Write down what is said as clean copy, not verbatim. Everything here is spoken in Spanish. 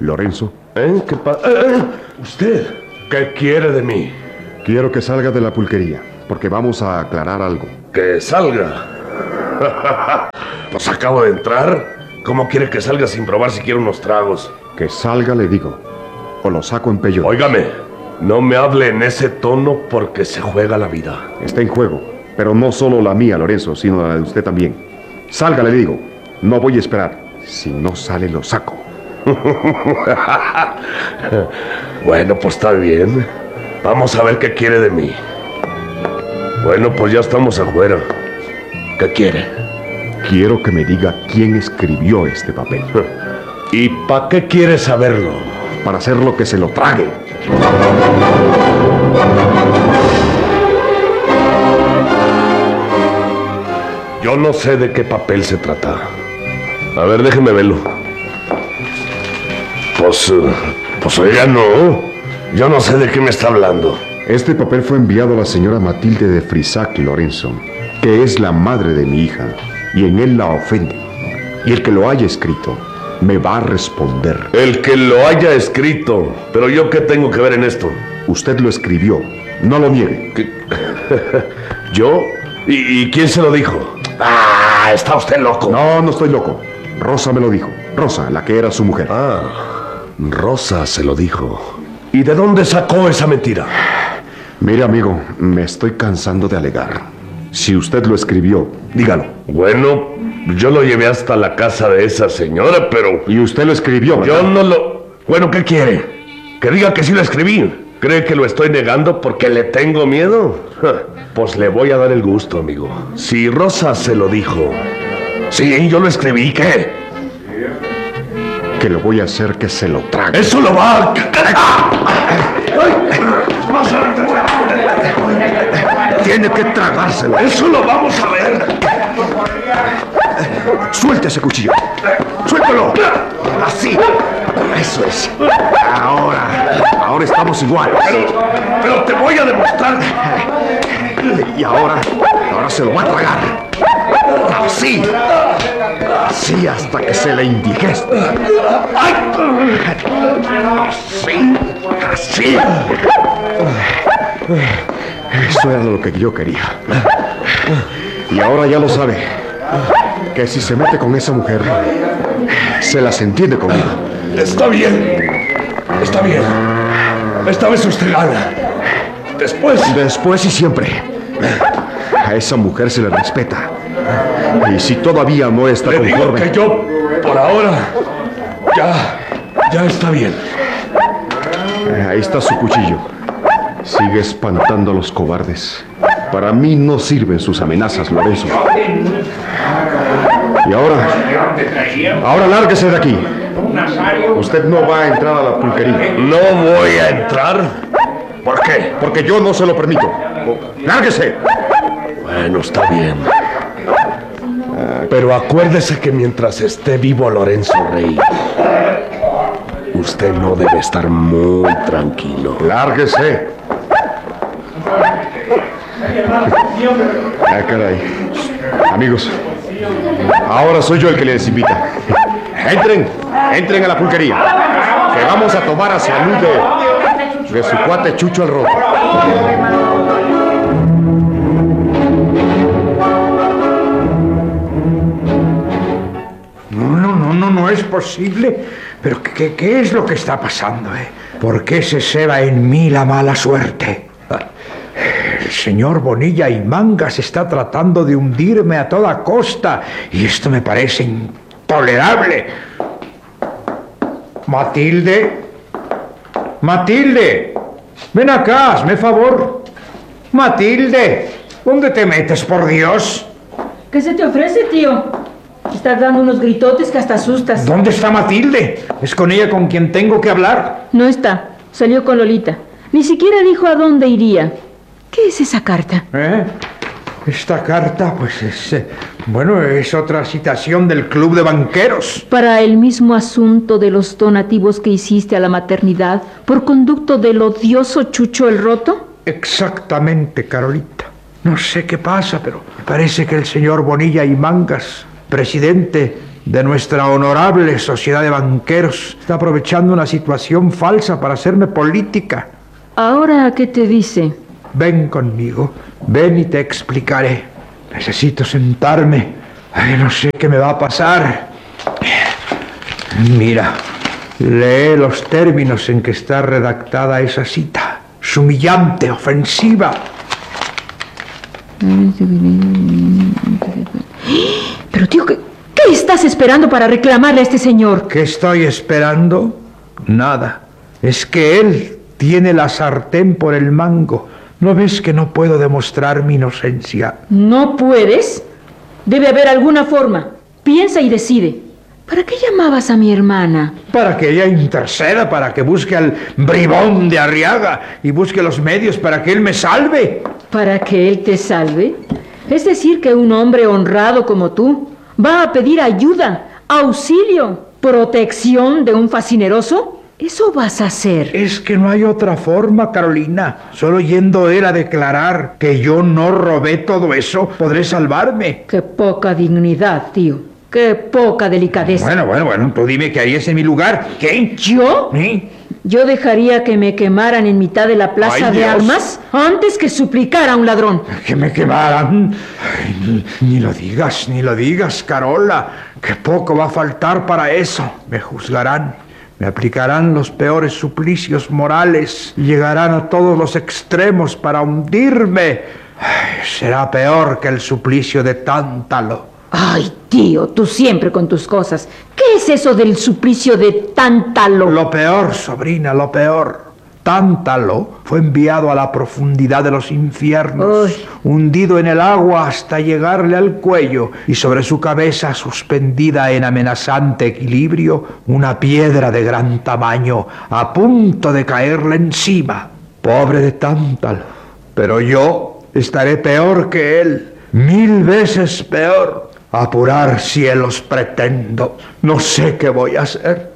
Lorenzo. ¿Usted? ¿Qué quiere de mí? Quiero que salga de la pulquería, porque vamos a aclarar algo. ¿Que salga? Pues acabo de entrar. ¿Cómo quiere que salga sin probar siquiera unos tragos? Que salga, le digo, o lo saco en pello. Óigame, no me hable en ese tono porque se juega la vida. Está en juego, pero no solo la mía, Lorenzo, sino la de usted también. Salga, le digo. No voy a esperar. Si no sale, lo saco. Bueno, pues está bien. Vamos a ver qué quiere de mí. Bueno, pues ya estamos afuera. ¿Qué quiere? Quiero que me diga quién escribió este papel. ¿Y para qué quiere saberlo? Para hacer lo que se lo trague. Yo no sé de qué papel se trata. A ver, déjeme verlo. Pues oiga, no. Yo no sé de qué me está hablando. Este papel fue enviado a la señora Matilde de Frisac, Lorenzo, que es la madre de mi hija, y en él la ofende. Y el que lo haya escrito me va a responder. El que lo haya escrito. Pero yo, ¿qué tengo que ver en esto? Usted lo escribió, no lo niegue. ¿Yo? ¿Y quién se lo dijo? ¡Ah! Está usted loco. No estoy loco. Rosa me lo dijo. Rosa, la que era su mujer. Rosa se lo dijo. ¿Y de dónde sacó esa mentira? Mire, amigo, me estoy cansando de alegar. Si usted lo escribió, dígalo. Bueno, yo lo llevé hasta la casa de esa señora, pero... Y usted lo escribió, ¿verdad? Yo no lo... Bueno, ¿qué quiere? Que diga que sí lo escribí. ¿Cree que lo estoy negando porque le tengo miedo? Pues le voy a dar el gusto, amigo. Si Rosa se lo dijo... Sí, yo lo escribí, ¿qué? Que lo voy a hacer que se lo trague. ¡Eso lo va! Tiene que tragárselo. ¡Eso lo vamos a ver! Suelte ese cuchillo. ¡Suéltalo! Así. Eso es. Ahora estamos iguales. Pero te voy a demostrar. Y ahora se lo va a tragar. Así. Así hasta que se le indigeste. Así. Eso era lo que yo quería. Y ahora ya lo sabe. Que si se mete con esa mujer, se las entiende conmigo. Está bien. Está bien. Esta vez usted gana. Después y siempre. A esa mujer se le respeta. Y si todavía no está conforme... que yo, por ahora, ya está bien. Ahí está su cuchillo. Sigue espantando a los cobardes. Para mí no sirven sus amenazas, Lorenzo. Y ahora lárguese de aquí. Usted no va a entrar a la pulquería. ¿No voy a entrar? ¿Por qué? Porque yo no se lo permito. ¡Lárguese! Bueno, está bien. Pero acuérdese que mientras esté vivo Lorenzo Rey, usted no debe estar muy tranquilo. ¡Lárguese! Caray. Amigos, ahora soy yo el que les invita. Entren a la pulquería. Que vamos a tomar a salud de su cuate Chucho el Roto. No es posible. ¿Pero qué es lo que está pasando, ¿Por qué se ceba en mí la mala suerte? El señor Bonilla y Mangas está tratando de hundirme a toda costa y esto me parece intolerable. Matilde, ven acá, hazme favor. Matilde, ¿dónde te metes, por Dios? ¿Qué se te ofrece, tío? Estás dando unos gritotes que hasta asustas. ¿Dónde está Matilde? ¿Es con ella con quien tengo que hablar? No está. Salió con Lolita. Ni siquiera dijo a dónde iría. ¿Qué es esa carta? Esta carta, pues es otra citación del Club de Banqueros. Para el mismo asunto de los donativos que hiciste a la maternidad por conducto del odioso Chucho el Roto. Exactamente, Carolita. No sé qué pasa, pero me parece que el señor Bonilla y Mangas, presidente, de nuestra honorable sociedad de banqueros. Está aprovechando una situación falsa para hacerme política. ¿Ahora qué te dice? Ven conmigo, ven y te explicaré. Necesito sentarme. Ay, no sé qué me va a pasar. Mira, lee los términos en que está redactada esa cita. Es humillante, ofensiva. Pero tío, ¿qué estás esperando para reclamarle a este señor? ¿Qué estoy esperando? Nada. Es que él tiene la sartén por el mango. ¿No ves que no puedo demostrar mi inocencia? ¿No puedes? Debe haber alguna forma. Piensa y decide. ¿Para qué llamabas a mi hermana? Para que ella interceda, para que busque al bribón de Arriaga y busque los medios para que él me salve. ¿Para que él te salve? Es decir, que un hombre honrado como tú va a pedir ayuda, auxilio, protección de un fascineroso. ¿Eso vas a hacer? Es que no hay otra forma, Carolina. Solo yendo él a declarar que yo no robé todo eso, podré salvarme. Qué poca dignidad, tío. Qué poca delicadeza. Bueno, tú dime qué harías en mi lugar. ¿Qué? ¿Yo? ¿Sí? Yo dejaría que me quemaran en mitad de la plaza ¡Ay, de Dios! armas antes que suplicar a un ladrón. Que me quemaran. Ay, ni lo digas, Carola. Que poco va a faltar para eso. Me juzgarán. Me aplicarán los peores suplicios morales y llegarán a todos los extremos para hundirme. Ay, será peor que el suplicio de Tántalo. Ay, tío, tú siempre con tus cosas. ¿Qué es eso del suplicio de Tántalo? Lo peor, sobrina, lo peor. Tántalo fue enviado a la profundidad de los infiernos, hundido en el agua hasta llegarle al cuello, y sobre su cabeza, suspendida en amenazante equilibrio, una piedra de gran tamaño, a punto de caerle encima. Pobre de Tántalo, pero yo estaré peor que él, 1000 veces peor. Apurar cielos pretendo, no sé qué voy a hacer.